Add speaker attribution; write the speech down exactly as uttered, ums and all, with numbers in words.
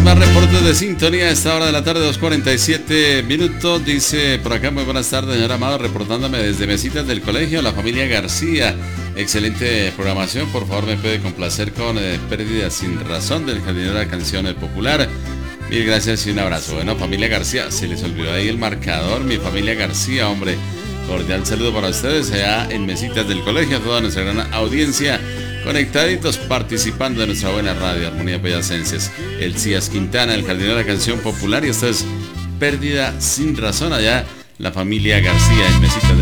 Speaker 1: más reportes de sintonía a esta hora de la tarde, dos cuarenta y siete minutos. Dice por acá, muy buenas tardes, señor Amado, reportándome desde Mesitas del Colegio, la familia García. Excelente programación, por favor me puede complacer con eh, Pérdida sin razón del jardinero de la canción El Popular. Mil gracias y un abrazo. Bueno, familia García, se les olvidó ahí el marcador, mi familia García, hombre. Cordial saludo para ustedes allá en Mesitas del Colegio, a toda nuestra gran audiencia, conectaditos participando de nuestra buena radio Armonía Payasenses. El Cías Quintana, el jardinero de la canción popular, y esto es Pérdida sin razón, allá la familia García en Mesitas del